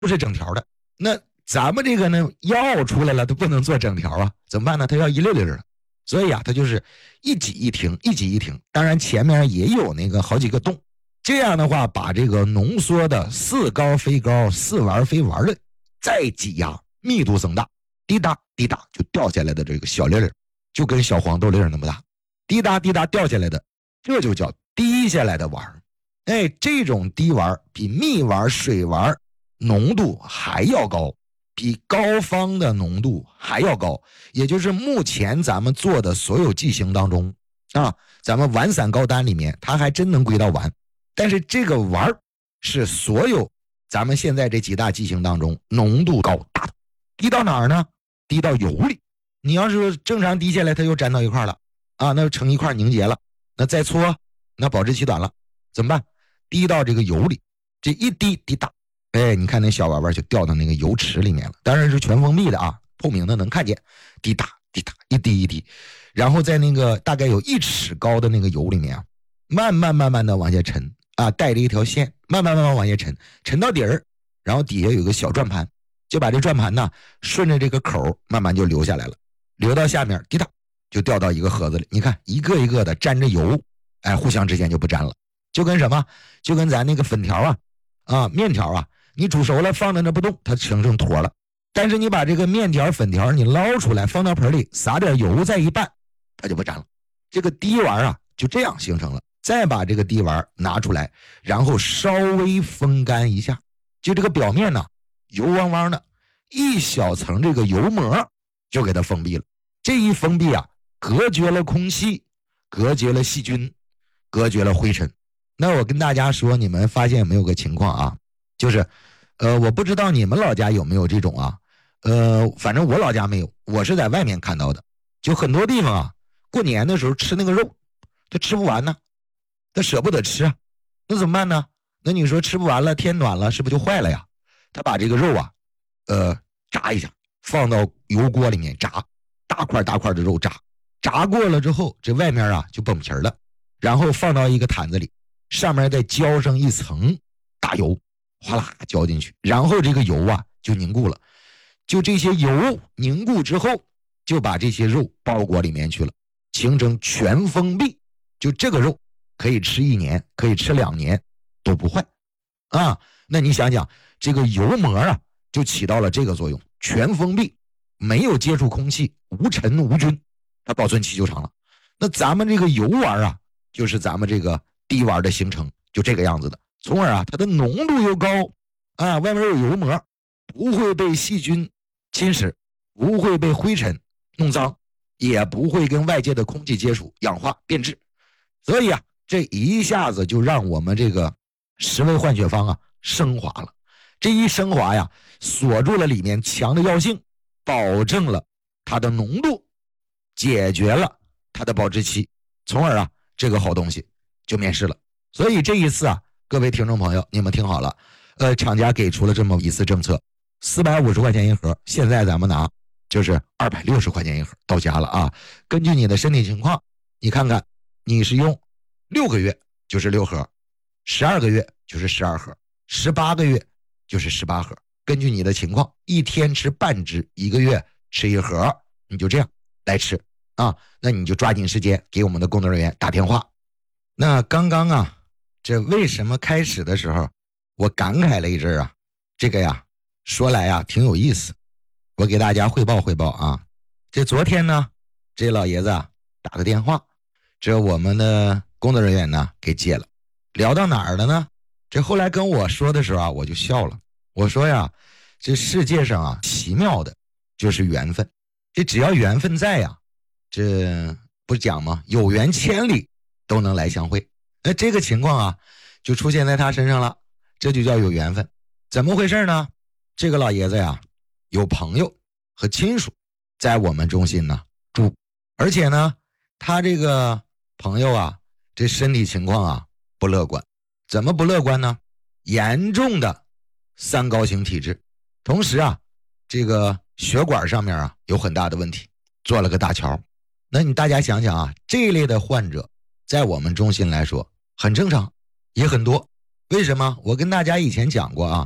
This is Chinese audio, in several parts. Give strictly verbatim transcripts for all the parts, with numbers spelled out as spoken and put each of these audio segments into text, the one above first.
不是整条的。那咱们这个呢，药出来了，它不能做整条啊，怎么办呢？它要一溜溜的，所以啊，它就是一挤一停，一挤一停。当然前面也有那个好几个洞，这样的话，把这个浓缩的似膏非膏、似丸非丸的再挤压，密度增大，滴答滴答就掉下来的这个小粒粒，就跟小黄豆粒那么大，滴答滴答掉下来的，这就叫滴下来的丸。哎，这种滴丸比蜜丸、水丸浓度还要高，比膏方的浓度还要高，也就是目前咱们做的所有剂型当中啊，咱们丸散膏丹里面，它还真能归到丸。但是这个丸是所有咱们现在这几大剂型当中浓度高大的，滴到哪儿呢？滴到油里。你要是正常滴下来，它又粘到一块了啊，那成一块凝结了，那再搓，那保质期短了，怎么办？滴到这个油里，这一滴滴答，哎，你看那小丸丸就掉到那个油池里面了，当然是全封闭的啊，透明的能看见，滴答滴答，一滴一滴，然后在那个大概有一尺高的那个油里面啊，慢慢慢慢的往下沉啊，带着一条线，慢慢慢慢往下沉，沉到底儿，然后底下有个小转盘，就把这转盘呢顺着这个口慢慢就流下来了，流到下面，滴答就掉到一个盒子里。你看一个一个的沾着油，哎，互相之间就不沾了，就跟什么？就跟咱那个粉条啊，啊面条啊，你煮熟了放在那不动，它成成坨了。但是你把这个面条、粉条你捞出来，放到盆里，撒点油再一拌，它就不沾了。这个滴丸啊，就这样形成了。再把这个滴丸拿出来，然后稍微风干一下，就这个表面呢油汪汪的，一小层这个油膜就给它封闭了。这一封闭啊，隔绝了空气，隔绝了细菌，隔绝了灰尘。那我跟大家说，你们发现有没有个情况啊？就是呃我不知道你们老家有没有这种啊，呃反正我老家没有，我是在外面看到的。就很多地方啊，过年的时候吃那个肉，他吃不完呢，他舍不得吃啊，那怎么办呢？那你说吃不完了，天暖了，是不是就坏了呀？他把这个肉啊呃炸一下，放到油锅里面炸，大块大块的肉炸，炸过了之后，这外面啊就崩皮了，然后放到一个坛子里，上面再浇上一层大油，哗啦浇进去，然后这个油啊就凝固了，就这些油凝固之后，就把这些肉包裹里面去了，形成全封闭，就这个肉可以吃一年，可以吃两年都不坏啊。那你想想，这个油膜啊就起到了这个作用，全封闭，没有接触空气，无尘无菌，它保存期就长了。那咱们这个油丸啊，就是咱们这个滴丸的形成就这个样子的，从而啊它的浓度又高啊，外面有油膜，不会被细菌侵蚀，不会被灰尘弄脏，也不会跟外界的空气接触氧化变质。所以啊，这一下子就让我们这个十味换血方啊升华了。这一升华呀，锁住了里面强的药性，保证了它的浓度，解决了它的保质期，从而啊这个好东西就面世了。所以这一次啊，各位听众朋友，你们听好了，呃，厂家给出了这么一次政策，四百五十块钱一盒，现在咱们拿就是二百六十块钱一盒到家了啊。根据你的身体情况，你看看你是用六个月就是六盒，十二个月就是十二盒，十八个月就是十八盒，根据你的情况，一天吃半支，一个月吃一盒，你就这样来吃啊。那你就抓紧时间给我们的工作人员打电话。那刚刚啊，这为什么开始的时候我感慨了一阵啊？这个呀，说来呀挺有意思，我给大家汇报汇报啊。这昨天呢，这老爷子啊打个电话，这我们的工作人员呢给接了，聊到哪儿了呢？这后来跟我说的时候啊，我就笑了。我说呀，这世界上啊，奇妙的就是缘分。这只要缘分在呀，这不讲吗？有缘千里都能来相会。那这个情况啊，就出现在他身上了，这就叫有缘分。怎么回事呢？这个老爷子呀，有朋友和亲属在我们中心呢住，而且呢，他这个朋友啊，这身体情况啊不乐观。怎么不乐观呢？严重的三高型体质，同时啊，这个血管上面啊有很大的问题，做了个搭桥。那你大家想想啊，这一类的患者在我们中心来说很正常，也很多。为什么？我跟大家以前讲过啊，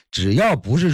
只要不是